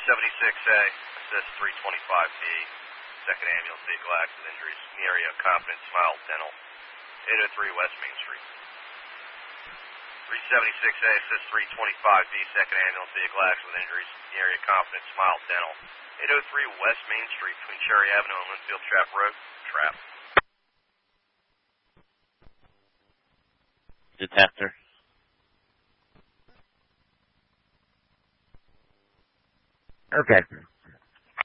376A, assist 325B, second ambulance vehicle accident injuries in the area of Confidence Smile Dental, 803 West Main Street. 376A, assist 325B, second ambulance vehicle accident injuries in the area of Confidence Smile Dental, 803 West Main Street between Cherry Avenue and Linfield Trap Road. Trap. Detector. Okay.